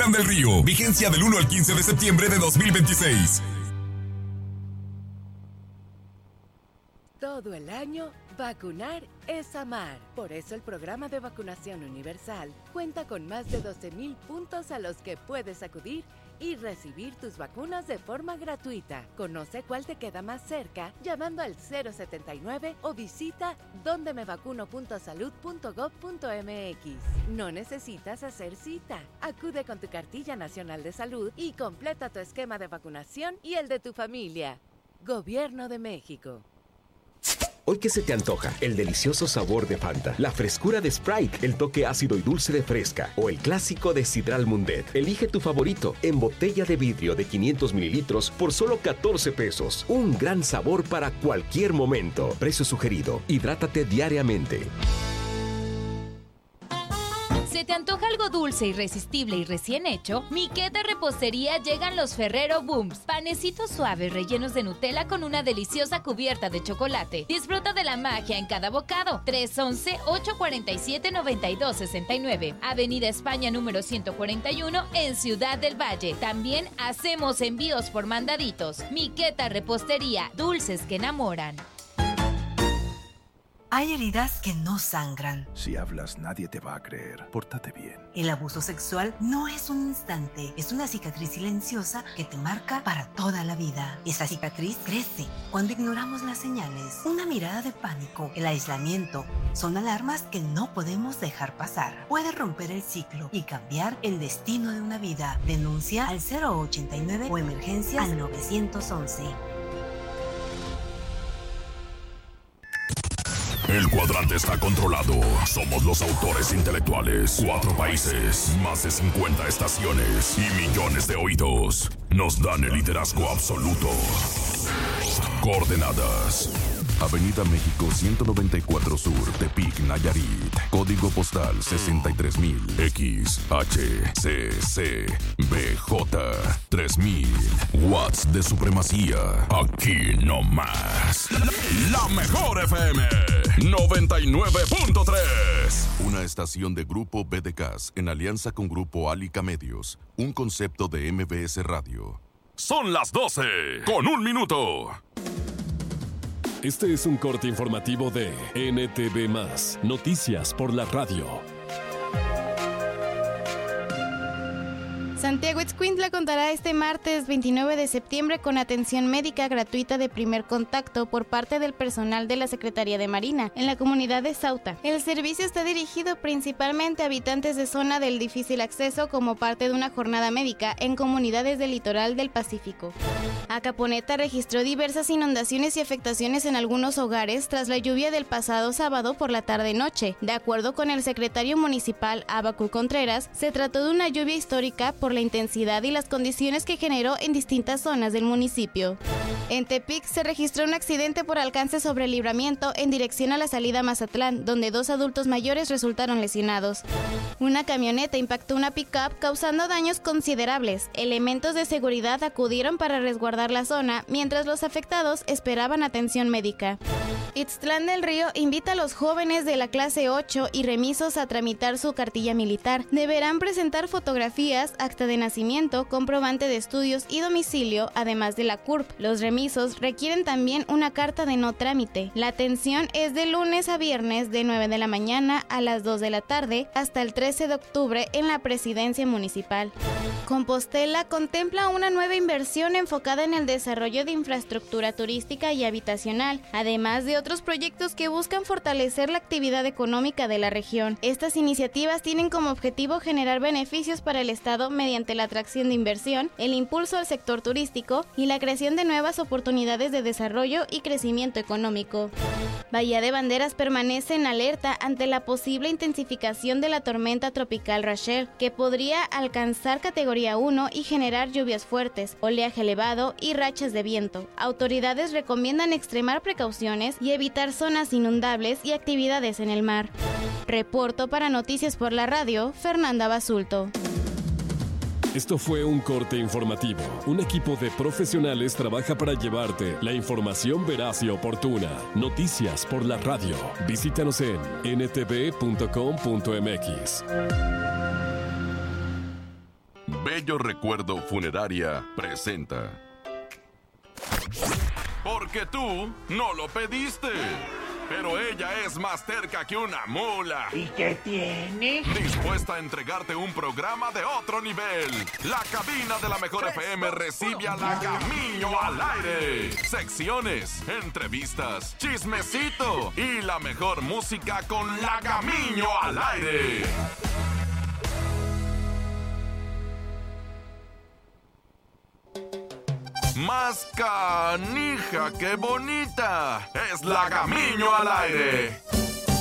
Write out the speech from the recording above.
Plan del Río. Vigencia del 1 al 15 de septiembre de 2026. Todo el año, vacunar es amar. Por eso el programa de vacunación universal cuenta con más de 12,000 puntos a los que puedes acudir y recibir tus vacunas de forma gratuita. Conoce cuál te queda más cerca llamando al 079 o visita dondemevacuno.salud.gov.mx. No necesitas hacer cita. Acude con tu cartilla nacional de salud y completa tu esquema de vacunación y el de tu familia. Gobierno de México. ¿Hoy qué se te antoja? El delicioso sabor de Fanta, la frescura de Sprite, el toque ácido y dulce de Fresca o el clásico de Sidral Mundet. Elige tu favorito en botella de vidrio de 500 mililitros por solo 14 pesos. Un gran sabor para cualquier momento. Precio sugerido. Hidrátate diariamente. ¿Se te antoja algo dulce, irresistible y recién hecho? Miqueta Repostería llegan los Ferrero Booms. Panecitos suaves rellenos de Nutella con una deliciosa cubierta de chocolate. Disfruta de la magia en cada bocado. 311-847-9269. Avenida España número 141 en Ciudad del Valle. También hacemos envíos por mandaditos. Miqueta Repostería, dulces que enamoran. Hay heridas que no sangran. Si hablas, nadie te va a creer. Pórtate bien. El abuso sexual no es un instante, es una cicatriz silenciosa que te marca para toda la vida. Esa cicatriz crece cuando ignoramos las señales. Una mirada de pánico, el aislamiento, son alarmas que no podemos dejar pasar. Puede romper el ciclo y cambiar el destino de una vida. Denuncia al 089 o emergencias al 911. El cuadrante está controlado. Somos los autores intelectuales. 4 países, más de 50 estaciones y millones de oídos. Nos dan el liderazgo absoluto. Coordenadas: Avenida México 194 Sur, Tepic, Nayarit. Código postal 63000. XHCCBJ 3000. Watts de supremacía. Aquí no más. La mejor FM 99.3. Una estación de Grupo BDCAS en alianza con Grupo Álica Medios. Un concepto de MBS Radio. Son las 12 con 1 minuto. Este es un corte informativo de NTV+, Noticias por la Radio. Santiago Ixcuintla contará este martes 29 de septiembre con atención médica gratuita de primer contacto por parte del personal de la Secretaría de Marina en la comunidad de Sauta. El servicio está dirigido principalmente a habitantes de zona del difícil acceso como parte de una jornada médica en comunidades del litoral del Pacífico. Acaponeta registró diversas inundaciones y afectaciones en algunos hogares tras la lluvia del pasado sábado por la tarde-noche. De acuerdo con el secretario municipal Abacu Contreras, se trató de una lluvia histórica por la intensidad y las condiciones que generó en distintas zonas del municipio. En Tepic se registró un accidente por alcance sobre el Libramiento en dirección a la salida a Mazatlán, donde 2 adultos mayores resultaron lesionados. Una camioneta impactó una pick-up causando daños considerables. Elementos de seguridad acudieron para resguardar la zona, mientras los afectados esperaban atención médica. Ixtlán del Río invita a los jóvenes de la clase 8 y remisos a tramitar su cartilla militar. Deberán presentar fotografías, acta de nacimiento, comprobante de estudios y domicilio, además de la CURP. Los remisos requieren también una carta de no trámite. La atención es de lunes a viernes de 9 de la mañana a las 2 de la tarde hasta el 13 de octubre en la Presidencia Municipal. Compostela contempla una nueva inversión enfocada en el desarrollo de infraestructura turística y habitacional, además de otros proyectos que buscan fortalecer la actividad económica de la región. Estas iniciativas tienen como objetivo generar beneficios para el Estado mediante la atracción de inversión, el impulso al sector turístico y la creación de nuevas oportunidades de desarrollo y crecimiento económico. Bahía de Banderas permanece en alerta ante la posible intensificación de la tormenta tropical Rachel, que podría alcanzar categoría 1 y generar lluvias fuertes, oleaje elevado y rachas de viento. Autoridades recomiendan extremar precauciones y evitar zonas inundables y actividades en el mar. Reporto para Noticias por la Radio, Fernanda Basulto. Esto fue un corte informativo. Un equipo de profesionales trabaja para llevarte la información veraz y oportuna. Noticias por la Radio. Visítanos en ntv.com.mx. Bello Recuerdo Funeraria presenta. Porque tú no lo pediste. Pero ella es más terca que una mula. ¿Y qué tiene? Dispuesta a entregarte un programa de otro nivel. La cabina de la Mejor FM recibe a Lagamiño al aire. Secciones, entrevistas, chismecito y la mejor música con Lagamiño al aire. Más canija que bonita es Lagamiño al aire.